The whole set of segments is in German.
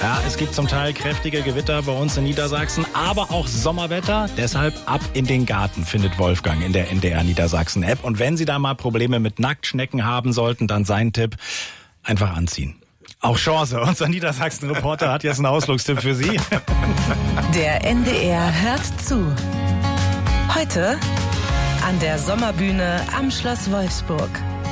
Ja, es gibt zum Teil kräftige Gewitter bei uns in Niedersachsen, aber auch Sommerwetter. Deshalb ab in den Garten, findet Wolfgang in der NDR Niedersachsen App. Und wenn Sie da mal Probleme mit Nacktschnecken haben sollten, dann sein Tipp, einfach anziehen. Auch Chance, unser Niedersachsen-Reporter hat jetzt einen Ausflugstipp für Sie. Der NDR hört zu. Heute an der Sommerbühne am Schloss Wolfsburg.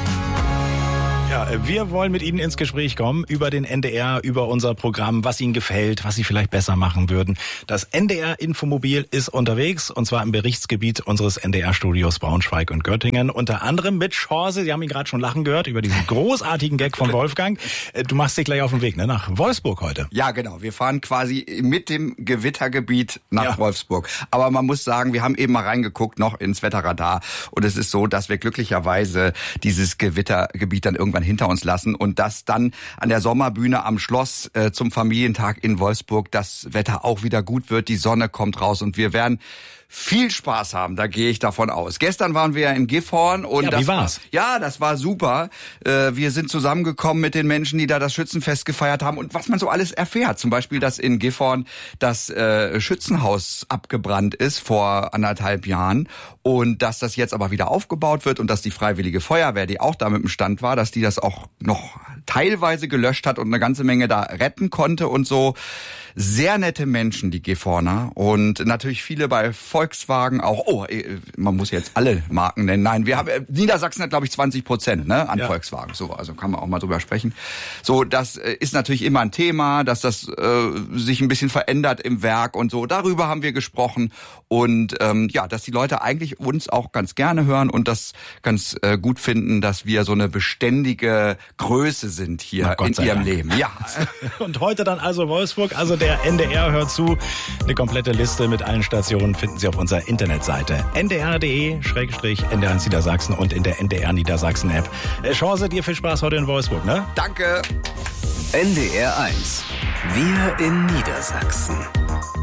Ja, wir wollen mit Ihnen ins Gespräch kommen über den NDR, über unser Programm, was Ihnen gefällt, was Sie vielleicht besser machen würden. Das NDR-Infomobil ist unterwegs, und zwar im Berichtsgebiet unseres NDR-Studios Braunschweig und Göttingen. Unter anderem mit Chance, Sie haben ihn gerade schon lachen gehört, über diesen großartigen Gag von Wolfgang. Du machst dich gleich auf den Weg, ne, nach Wolfsburg heute. Ja, genau. Wir fahren quasi mit dem Gewittergebiet nach Wolfsburg. Aber man muss sagen, wir haben eben mal reingeguckt noch ins Wetterradar. Und es ist so, dass wir glücklicherweise dieses Gewittergebiet dann irgendwann hinter uns lassen und dass dann an der Sommerbühne am Schloss zum Familientag in Wolfsburg das Wetter auch wieder gut wird, die Sonne kommt raus und wir werden viel Spaß haben, da gehe ich davon aus. Gestern waren wir ja in Gifhorn und wie war's? Das war super. Wir sind zusammengekommen mit den Menschen, die da das Schützenfest gefeiert haben und was man so alles erfährt. Zum Beispiel, dass in Gifhorn das Schützenhaus abgebrannt ist vor 1,5 Jahren und dass das jetzt aber wieder aufgebaut wird und dass die Freiwillige Feuerwehr, die auch da mit dem Stand war, dass die das auch noch teilweise gelöscht hat und eine ganze Menge da retten konnte und so. Sehr nette Menschen, die Gifhorner, und natürlich viele bei Volkswagen auch. Man muss jetzt alle Marken nennen. Nein, wir haben Niedersachsen hat, glaube ich, 20% an Volkswagen. So, also kann man auch mal drüber sprechen. So, das ist natürlich immer ein Thema, dass das sich ein bisschen verändert im Werk und so. Darüber haben wir gesprochen und dass die Leute eigentlich uns auch ganz gerne hören und das ganz gut finden, dass wir so eine beständige Größe sind hier in ihrem Leben. Ja. Und heute dann also Wolfsburg, also der NDR hört zu. Eine komplette Liste mit allen Stationen finden Sie auf unserer Internetseite ndr.de/NDR Niedersachsen und in der NDR Niedersachsen App. Chance, dir viel Spaß heute in Wolfsburg, ne? Danke. NDR 1. Wir in Niedersachsen.